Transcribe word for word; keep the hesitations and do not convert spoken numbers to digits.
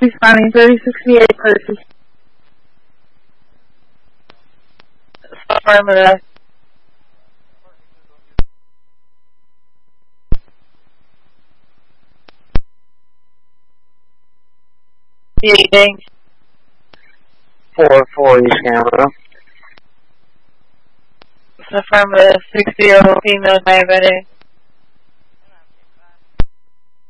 Responding thirty sixty-eight, Percy. Affirmative. Evening. four four East Canada. Affirmative. sixty female diabetic.